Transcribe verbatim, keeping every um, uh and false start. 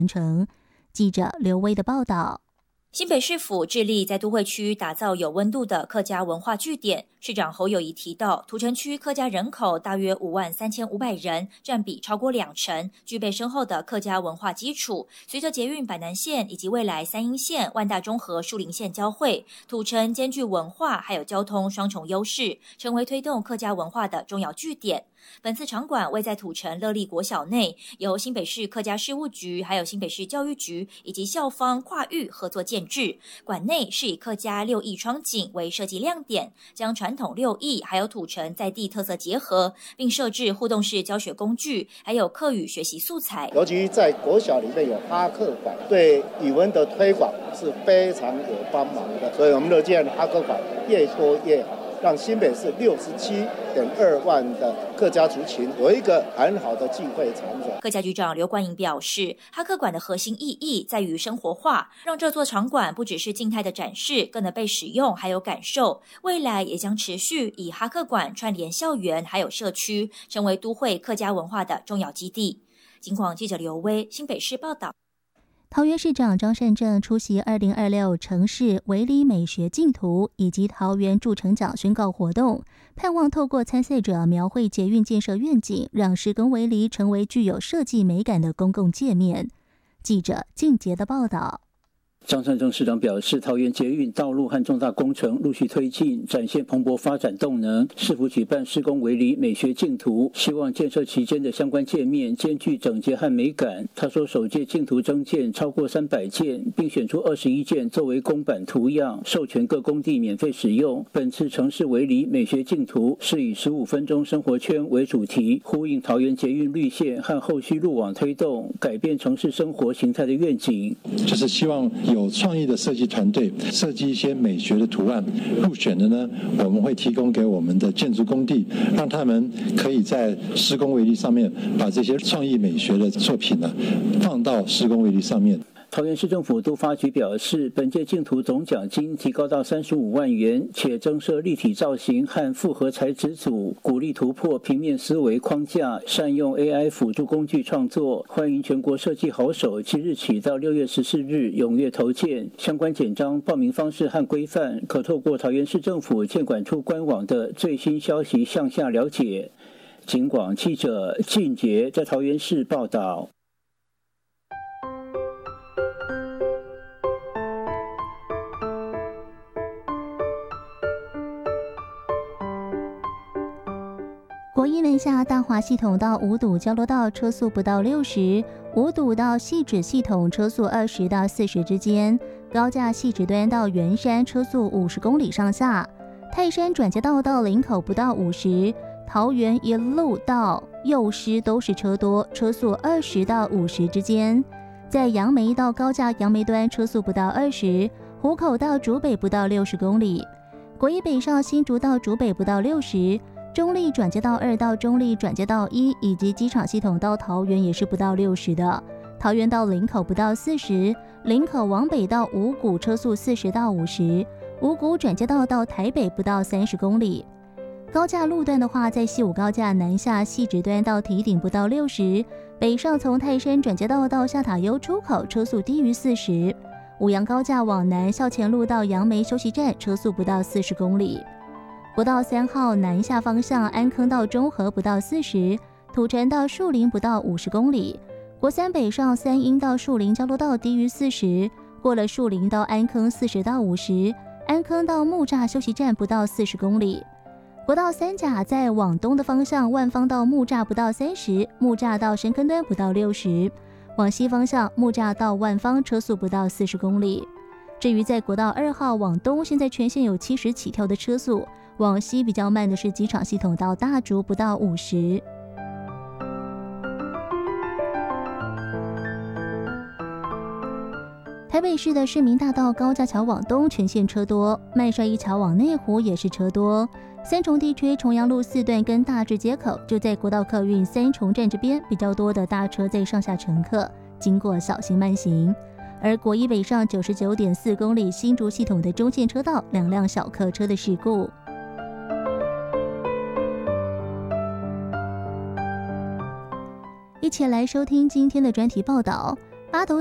程。记者刘威的报道。 新北市府致力在都会区打造有温度的客家文化据点。市长侯友宜提到，土城区客家人口大约五万三千五百人，占比超过两成，具备深厚的客家文化基础。随着捷运板南线以及未来三鶯线、万大中和树林线交汇，土城兼具文化还有交通双重优势，成为推动客家文化的重要据点。本次场馆位在土城乐利国小内，由新北市客家事务局、还有新北市教育局以及校方跨域合作建制。馆内是以客家六艺窗景为设计亮点，将传统六艺还有土城在地特色结合，并设置互动式教学工具，还有客语学习素材。 尤其在国小里面有哈客馆，对语文的推广是非常有帮忙的，所以我们乐见哈客馆越多越好，让新北市六十七点二万的客家族群有一个很好的聚会场所。 客家局长刘冠颖表示，哈客馆的核心意义在于生活化，让这座场馆不只是静态的展示，更能被使用还有感受。未来也将持续以哈客馆串联校园还有社区，成为都会客家文化的重要基地。警广记者刘威新北市报道。 桃园市长张善政出席二零二六城市围里美学竞图以及桃园筑城奖宣告活动，盼望透过参赛者描绘捷运建设愿景，让施工围里成为具有设计美感的公共界面。记者静杰的报道。 张善政市长表示，桃园捷运道路和重大工程陆续推进，展现蓬勃发展动能。市府举办施工围里美学竞图，希望建设期间的相关界面兼具整洁和美感。他说，首届竞图征件超过三百件，并选出二十一件作为公版图样，授权各工地免费使用。本次城市围里美学竞图是以十五分钟生活圈为主题，呼应桃园捷运绿线和后续路网推动改变城市生活形态的愿景， 就是希望有创意的设计团队设计一些美学的图案，入选的呢，我们会提供给我们的建筑工地，让他们可以在施工围篱上面把这些创意美学的作品呢放到施工围篱上面。 桃园市政府都发局表示，本届竞图总奖金提高到三十五万元，且增设立体造型和复合材质组，鼓励突破平面思维框架，善用 A I 辅助工具创作。欢迎全国设计好手即日起到六月十四日踊跃投件，相关简章、报名方式和规范，可透过桃园市政府建管处官网的最新消息向下了解。警广记者靳杰在桃园市报道。 国一南下大华系统到五堵交流道车速不到六十，五堵到汐止系统车速二十到四十之间，高架汐止端到圆山车速五十公里上下，泰山转接道到林口不到五十，桃园一路到幼师都是车多，车速二十到五十之间，在杨梅到高架杨梅端车速不到二十，湖口到竹北不到六十公里，国一北上新竹到竹北不到六十。中立转接道二到中立转接道一，以及机场系统到桃园也是不到六十的。桃园到林口不到四十，林口往北到五股车速四十到五十，五股转接道到台北不到三十公里。高架路段的话，在西武高架南下汐止端到堤顶不到六十，北上从泰山转接道到下塔悠出口车速低于四十。五杨高架往南校前路到杨梅休息站车速不到四十公里。国道三号南下方向安坑到中和不到四十，土城到树林不到五十公里。国三北上三鶯到树林交流道低于四十，过了树林到安坑四十到五十，安坑到木栅休息站不到四十公里。国道三甲在往东的方向，万芳到木栅不到三十，木栅到深坑端不到六十，往西方向木栅到万芳车速不到四十公里。至于在国道二号往东，现在全线有七十起跳的车速，往西比较慢的是机场系统到大竹不到五十。台北市的市民大道高架桥往东全线车多，麦帅一桥往内湖也是车多。三重地区重阳路四段跟大智街口就在国道客运三重站这边比较多的大车在上下乘客，经过小心慢行。而国一北上九十九点四公里新竹系统的中线车道，两辆小客车的事故。一起来收听今天的专题报道。 八头